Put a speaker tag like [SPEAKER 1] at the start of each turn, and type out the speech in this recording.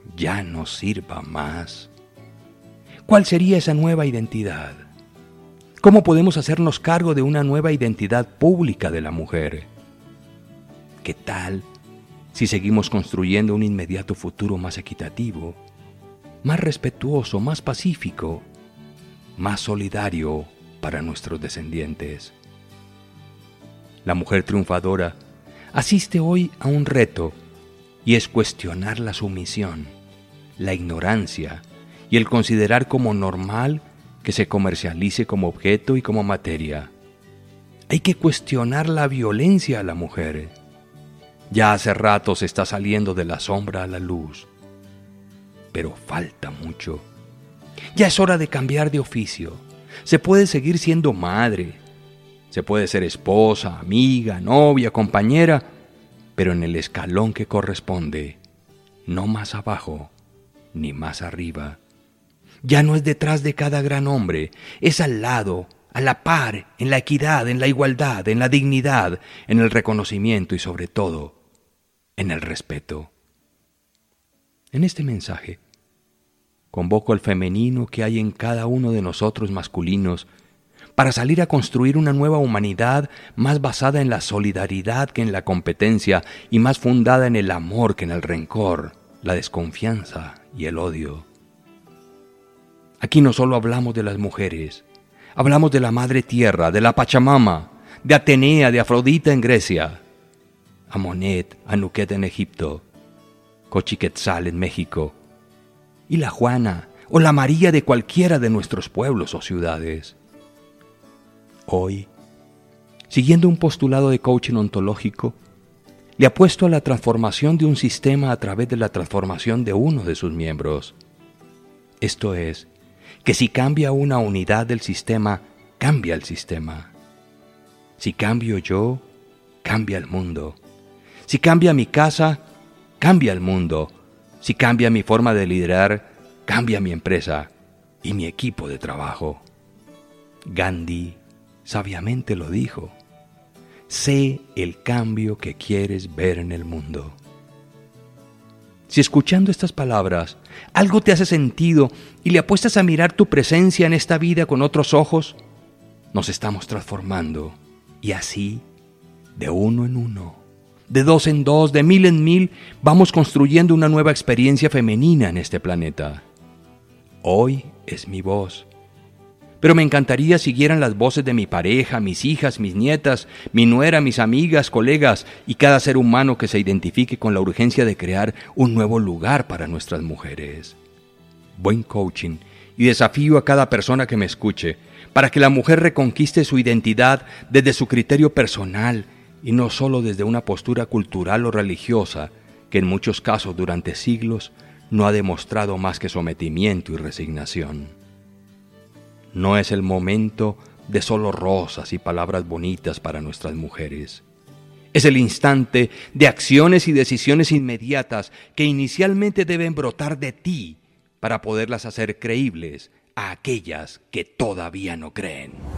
[SPEAKER 1] ya no sirva más. ¿Cuál sería esa nueva identidad? ¿Cómo podemos hacernos cargo de una nueva identidad pública de la mujer? ¿Qué tal si seguimos construyendo un inmediato futuro más equitativo, más respetuoso, más pacífico, más solidario para nuestros descendientes? La mujer triunfadora asiste hoy a un reto, y es cuestionar la sumisión, la ignorancia y el considerar como normal que se comercialice como objeto y como materia. Hay que cuestionar la violencia a la mujer. Ya hace rato se está saliendo de la sombra a la luz, pero falta mucho. Ya es hora de cambiar de oficio. Se puede seguir siendo madre, se puede ser esposa, amiga, novia, compañera, pero en el escalón que corresponde, no más abajo ni más arriba. Ya no es detrás de cada gran hombre, es al lado, a la par, en la equidad, en la igualdad, en la dignidad, en el reconocimiento y sobre todo, en el respeto. En este mensaje, convoco al femenino que hay en cada uno de nosotros masculinos para salir a construir una nueva humanidad más basada en la solidaridad que en la competencia y más fundada en el amor que en el rencor, la desconfianza y el odio. Aquí no solo hablamos de las mujeres, hablamos de la Madre Tierra, de la Pachamama, de Atenea, de Afrodita en Grecia, Amonet, Anuket en Egipto, Cochiquetzal en México, y la Juana o la María de cualquiera de nuestros pueblos o ciudades. Hoy, siguiendo un postulado de coaching ontológico, le apuesto a la transformación de un sistema a través de la transformación de uno de sus miembros. Esto es, que si cambia una unidad del sistema, cambia el sistema. Si cambio yo, cambia el mundo. Si cambia mi casa, cambia el mundo. Si cambia mi forma de liderar, cambia mi empresa y mi equipo de trabajo. Gandhi sabiamente lo dijo: sé el cambio que quieres ver en el mundo. Si escuchando estas palabras algo te hace sentido y le apuestas a mirar tu presencia en esta vida con otros ojos, nos estamos transformando y así, de uno en uno, de dos en dos, de mil en mil, vamos construyendo una nueva experiencia femenina en este planeta. Hoy es mi voz, pero me encantaría siguieran las voces de mi pareja, mis hijas, mis nietas, mi nuera, mis amigas, colegas y cada ser humano que se identifique con la urgencia de crear un nuevo lugar para nuestras mujeres. Buen coaching y desafío a cada persona que me escuche para que la mujer reconquiste su identidad desde su criterio personal y no solo desde una postura cultural o religiosa que en muchos casos durante siglos no ha demostrado más que sometimiento y resignación. No es el momento de solo rosas y palabras bonitas para nuestras mujeres. Es el instante de acciones y decisiones inmediatas que inicialmente deben brotar de ti para poderlas hacer creíbles a aquellas que todavía no creen.